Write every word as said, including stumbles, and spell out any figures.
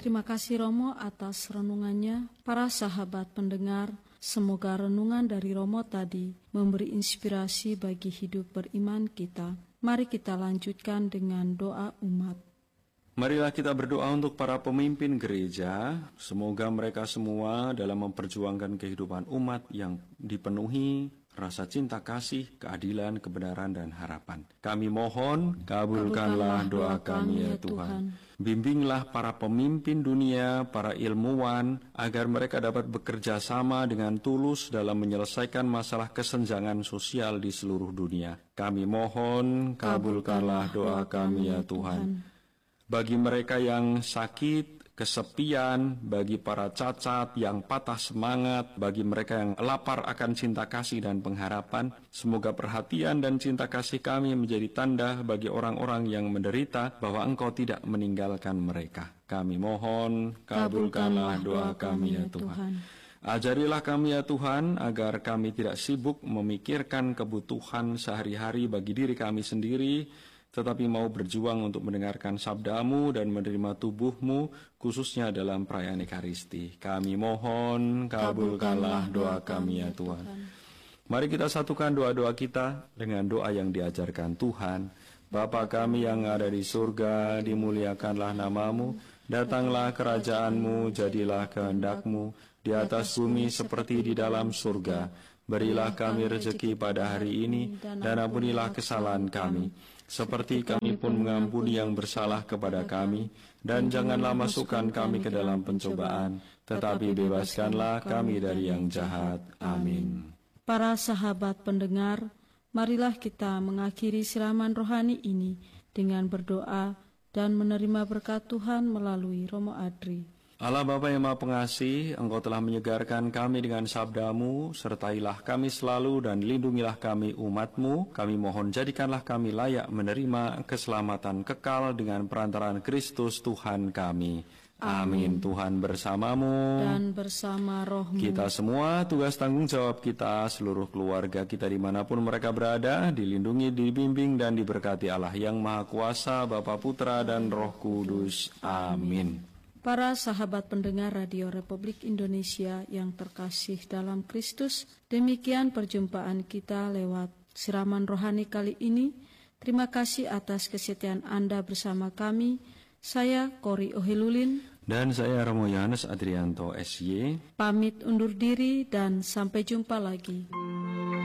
Terima kasih Romo atas renungannya. Para sahabat pendengar, semoga renungan dari Romo tadi memberi inspirasi bagi hidup beriman kita. Mari kita lanjutkan dengan doa umat. Marilah kita berdoa untuk para pemimpin gereja. Semoga mereka semua dalam memperjuangkan kehidupan umat yang dipenuhi rasa cinta kasih, keadilan, kebenaran, dan harapan. Kami mohon, kabulkanlah doa kami ya Tuhan. Bimbinglah para pemimpin dunia, para ilmuwan, agar mereka dapat bekerja sama dengan tulus dalam menyelesaikan masalah kesenjangan sosial di seluruh dunia. Kami mohon, kabulkanlah doa kami ya Tuhan. Bagi mereka yang sakit, kesepian, bagi para cacat yang patah semangat, bagi mereka yang lapar akan cinta kasih dan pengharapan, semoga perhatian dan cinta kasih kami menjadi tanda bagi orang-orang yang menderita bahwa Engkau tidak meninggalkan mereka. Kami mohon, kabulkanlah doa kami ya Tuhan. Ajarilah kami ya Tuhan, agar kami tidak sibuk memikirkan kebutuhan sehari-hari bagi diri kami sendiri, tetapi mau berjuang untuk mendengarkan sabda-Mu dan menerima tubuh-Mu, khususnya dalam perayaan Ekaristi. Kami mohon, kabulkanlah doa kami ya Tuhan. Mari kita satukan doa-doa kita dengan doa yang diajarkan Tuhan. Bapa kami yang ada di surga, dimuliakanlah nama-Mu, datanglah kerajaan-Mu, jadilah kehendak-Mu, di atas bumi seperti di dalam surga. Berilah kami rezeki pada hari ini, dan ampunilah kesalahan kami, seperti kami pun mengampuni yang bersalah kepada kami. Dan janganlah masukkan kami ke dalam pencobaan, tetapi bebaskanlah kami dari yang jahat. Amin. Para sahabat pendengar, marilah kita mengakhiri siraman rohani ini dengan berdoa dan menerima berkat Tuhan melalui Romo Adri. Allah Bapa yang Maha Pengasih, Engkau telah menyegarkan kami dengan sabda-Mu, sertailah kami selalu dan lindungilah kami umat-Mu. Kami mohon jadikanlah kami layak menerima keselamatan kekal dengan perantaraan Kristus Tuhan kami. Amin. Tuhan bersamamu dan bersama rohmu. Kita semua, tugas tanggung jawab kita, seluruh keluarga kita dimanapun mereka berada, dilindungi, dibimbing, dan diberkati Allah yang Maha Kuasa, Bapa, Putra, dan Roh Kudus. Amin. Para sahabat pendengar Radio Republik Indonesia yang terkasih dalam Kristus, demikian perjumpaan kita lewat siraman rohani kali ini. Terima kasih atas kesetiaan Anda bersama kami. Saya Kori Ohilulin dan saya Romo Yohanes Adrianto S Y. Pamit undur diri dan sampai jumpa lagi.